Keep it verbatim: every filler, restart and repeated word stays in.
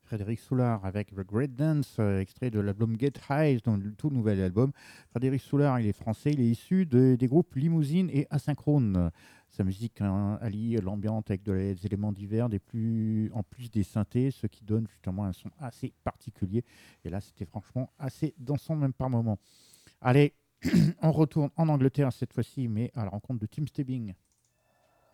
Frédéric Soulard avec The Great Dance, euh, extrait de l'album Get High, dans le tout nouvel album. Frédéric Soulard, il est français, il est issu de- des groupes Limousine et Asynchrone. Sa musique hein, allie l'ambiance avec de- des éléments divers, des plus, en plus des synthés, ce qui donne justement un son assez particulier. Et là, c'était franchement assez dansant même par moment. Allez, on retourne en Angleterre cette fois-ci, mais à la rencontre de Tim Stebbing.